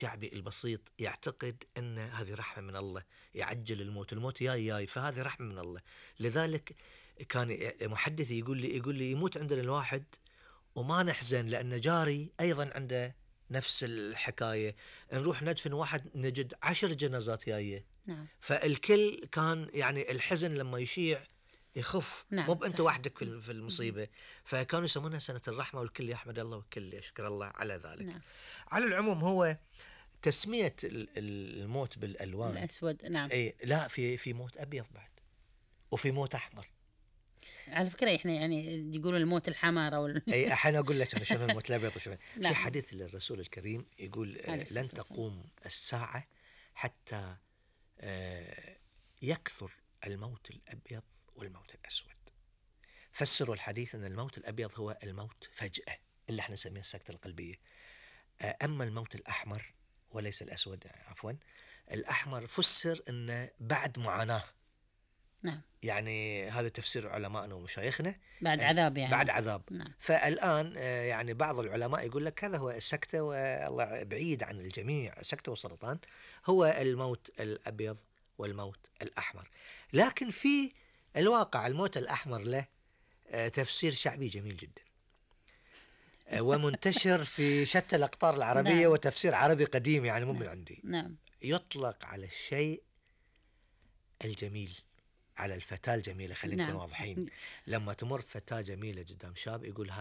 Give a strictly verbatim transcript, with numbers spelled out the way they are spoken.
الشعبي البسيط يعتقد أن هذه رحمة من الله، يعجل الموت، الموت جاي جاي، فهذه رحمة من الله. لذلك كان محدثي يقول لي يقول لي يموت عندنا الواحد وما نحزن، لأن جاري أيضا عنده نفس الحكاية، نروح ندفن واحد نجد عشر جنازات جاية. نعم. فالكل كان يعني الحزن لما يشيع يخف، نعم، مو بأنت صحيح. وحدك في في المصيبة. فكانوا يسمونها سنة الرحمة، والكل يحمد الله والكل يشكر الله على ذلك. نعم. على العموم هو تسمية ال- ال- الموت بالألوان. الأسود، نعم. أي لا، في في موت أبيض بعد، وفي موت أحمر. على فكرة إحنا يعني يقولون الموت الحمار أو ال... أي أحيانا أقول لك أنا شنو الموت الأبيض وشنو. في نعم. حديث للرسول الكريم يقول آه، عليه الصلاة لن والسلام. تقوم الساعة حتى آه، يكثر الموت الأبيض والموت الأسود. فسروا الحديث أن الموت الأبيض هو الموت فجأة اللي احنا نسميه السكتة القلبية. آه، أما الموت الأحمر وليس الأسود، عفوا، الأحمر فسر أنه بعد معاناة. نعم. يعني هذا تفسير علماءنا ومشايخنا، بعد عذاب يعني. بعد عذاب. نعم. فالآن آه، يعني بعض العلماء يقول لك هذا هو السكتة، والله بعيد عن الجميع، السكتة والسرطان هو الموت الأبيض والموت الأحمر. لكن في الواقع الموت الأحمر له آه، تفسير شعبي جميل جدا آه، ومنتشر في شتى الأقطار العربية. نعم. وتفسير عربي قديم يعني مو من نعم. عندي. نعم. يطلق على الشيء الجميل، على الفتاة الجميلة. خلينا نكون نعم. واضحين، لما تمر فتاة جميلة قدام شاب يقول